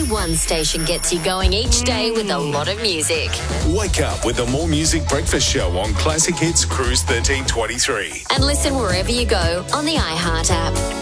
one station gets you going each day with a lot of music. Wake up with the More Music Breakfast Show on Classic Hits Cruise 1323. And listen wherever you go on the iHeart app.